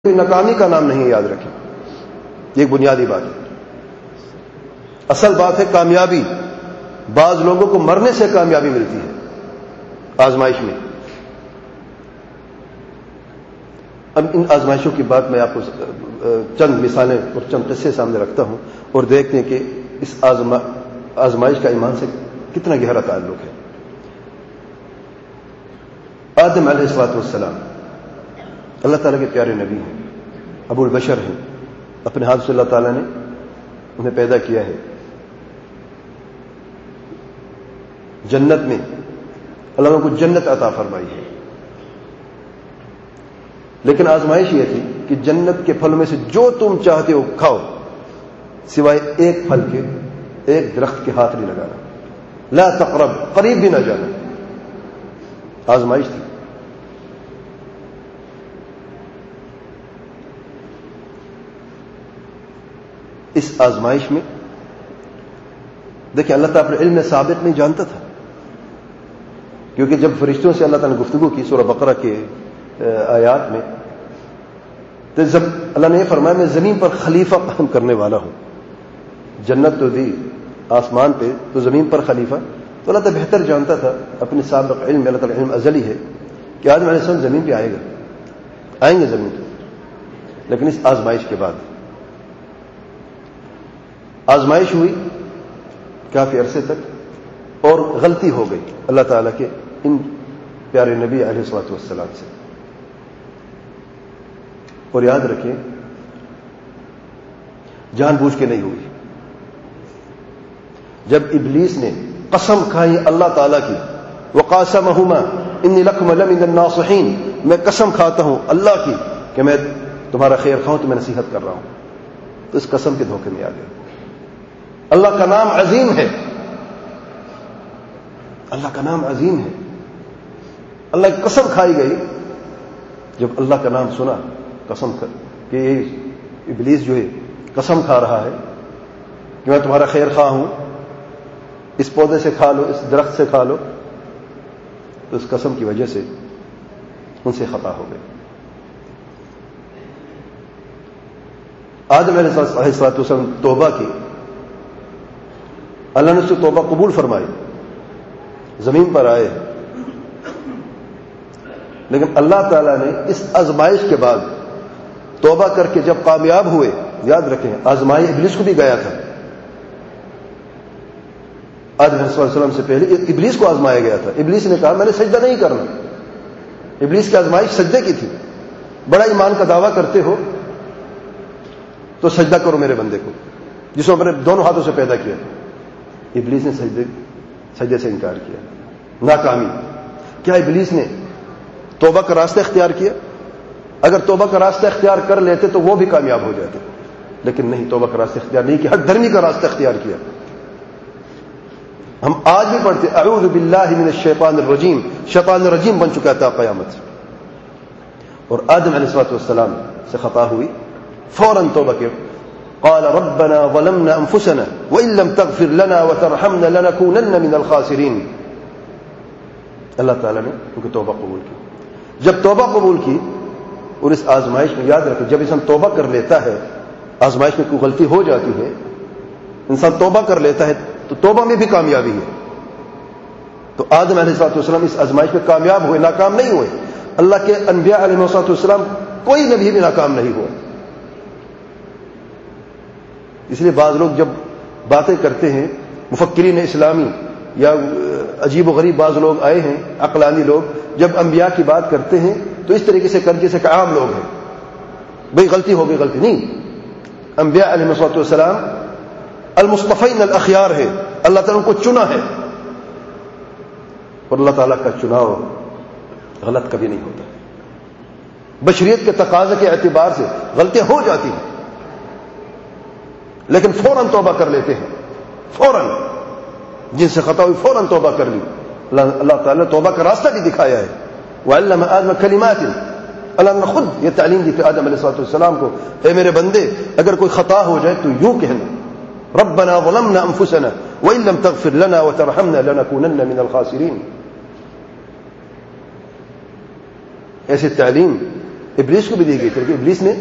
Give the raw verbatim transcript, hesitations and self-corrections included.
کوئی ناکامی کا نام نہیں، یاد رکھیں، یہ ایک بنیادی بات ہے۔ اصل بات ہے کامیابی، بعض لوگوں کو مرنے سے کامیابی ملتی ہے آزمائش میں۔ اب ان آزمائشوں کی بات میں آپ کو چند مثالیں اور چند قصے سامنے رکھتا ہوں اور دیکھتے ہیں کہ اس آزما آزمائش کا ایمان سے کتنا گہرا تعلق ہے۔ آدم علیہ الصلوۃ والسلام اللہ تعالیٰ کے پیارے نبی ہیں، ابو البشر ہیں، اپنے ہاتھ سے اللہ تعالیٰ نے انہیں پیدا کیا ہے۔ جنت میں اللہ نے ان کو جنت عطا فرمائی ہے، لیکن آزمائش یہ تھی کہ جنت کے پھل میں سے جو تم چاہتے ہو کھاؤ، سوائے ایک پھل کے ایک درخت کے ہاتھ نہیں لگانا، لا تقرب، قریب بھی نہ جانا۔ آزمائش تھی۔ اس آزمائش میں دیکھیں اللہ تعالیٰ اپنے علم سابق نہیں جانتا تھا، کیونکہ جب فرشتوں سے اللہ تعالیٰ نے گفتگو کی سورہ بقرہ کے آیات میں، تو جب اللہ نے یہ فرمایا میں زمین پر خلیفہ قائم کرنے والا ہوں، جنت تو دی آسمان پہ، تو زمین پر خلیفہ، تو اللہ تعالیٰ بہتر جانتا تھا اپنے سابق علم، اللہ تعالیٰ علم ازلی ہے کہ آدم علیہ السلام زمین پہ آئے گا، آئیں گے زمین پہ۔ لیکن اس آزمائش کے بعد آزمائش ہوئی کافی عرصے تک اور غلطی ہو گئی اللہ تعالیٰ کے ان پیارے نبی علیہ الصلوۃ والسلام سے۔ اور یاد رکھیں جان بوجھ کے نہیں ہوئی۔ جب ابلیس نے قسم کھائی اللہ تعالیٰ کی، وَقَاسَمَهُمَا إِنِّي لَكُمَ لَمِنَ النَّاصِحِينَ، میں قسم کھاتا ہوں اللہ کی کہ میں تمہارا خیر خواہ ہوں، تو میں نصیحت کر رہا ہوں، تو اس قسم کے دھوکے میں آ گئے۔ اللہ کا نام عظیم ہے، اللہ کا نام عظیم ہے، اللہ کی قسم کھائی گئی۔ جب اللہ کا نام سنا، قسم کر کہ یہ ابلیس جو ہے قسم کھا رہا ہے کہ میں تمہارا خیر خواہ ہوں، اس پودے سے کھا لو، اس درخت سے کھا لو، تو اس قسم کی وجہ سے ان سے خطا ہو گئی۔ آدم علیہ السلام توبہ کی، اللہ نے اس سے توبہ قبول فرمائی، زمین پر آئے، لیکن اللہ تعالیٰ نے اس آزمائش کے بعد توبہ کر کے جب کامیاب ہوئے، یاد رکھیں آزمائی ابلیس کو بھی گیا تھا، آدم علیہ السلام سے پہلے ابلیس کو آزمایا گیا تھا۔ ابلیس نے کہا میں نے سجدہ نہیں کرنا، ابلیس کی آزمائش سجدے کی تھی، بڑا ایمان کا دعویٰ کرتے ہو تو سجدہ کرو میرے بندے کو جس کو میں نے دونوں ہاتھوں سے پیدا کیا۔ ابلیس نے سجدے سجدے سے انکار کیا، ناکامی۔ کیا ابلیس نے توبہ کا راستہ اختیار کیا؟ اگر توبہ کا راستہ اختیار کر لیتے تو وہ بھی کامیاب ہو جاتے، لیکن نہیں، توبہ کا راستہ اختیار نہیں کیا، حق دھرمی کا راستہ اختیار کیا۔ ہم آج بھی پڑھتے اعوذ باللہ من الشیطان الرجیم، شیطان الرجیم بن چکا تھا قیامت۔ اور آدم علیہ الصلوۃ والسلام سے خطا ہوئی، فوراً توبہ کی، قال ربنا ظلمنا انفسنا وان لم تغفر لنا وترحمنا لنكونن من الخاسرین۔ اللہ تعالیٰ نے ان کی توبہ قبول کی۔ جب توبہ قبول کی اور اس آزمائش میں، یاد رکھیں جب انسان توبہ کر لیتا ہے، آزمائش میں کوئی غلطی ہو جاتی ہے، انسان توبہ کر لیتا ہے تو توبہ میں بھی کامیابی ہے۔ تو آدم علیہ السلام اس آزمائش میں کامیاب ہوئے، ناکام نہیں ہوئے۔ اللہ کے انبیاء علیہ السلام کوئی نبی بھی ناکام نہیں ہوا۔ اس لیے بعض لوگ جب باتیں کرتے ہیں، مفکرین اسلامی یا عجیب و غریب بعض لوگ آئے ہیں، عقلانی لوگ، جب انبیاء کی بات کرتے ہیں تو اس طریقے سے کر جیسے کہ عام لوگ ہیں، بھئی غلطی ہو گئی، غلطی نہیں۔ انبیاء علیہ السلام المصطفین الاخیار ہے، اللہ تعالیٰ ان کو چنا ہے، اور اللہ تعالیٰ کا چناؤ غلط کبھی نہیں ہوتا۔ بشریت کے تقاضے کے اعتبار سے غلطیاں ہو جاتی ہیں، لیکن فوراً توبہ کر لیتے ہیں، فوراً جن سے خطا ہوئی فوراً توبہ کر لی۔ اللہ تعالیٰ نے توبہ کا راستہ بھی دکھایا ہے، وَعَلَّمَ آدَمَ كَلِمَاتٍ، اللہ نے خود یہ تعلیم دی تھی آدم علیہ السلام کو، اے میرے بندے اگر کوئی خطا ہو جائے تو یوں کہنا ربنا ظلمنا انفسنا وان لم تغفر لنا وترحمنا لنكونن من الخاسرین۔ ایسی تعلیم ابلیس کو بھی دی گئی تھی، لیکن ابلیس نے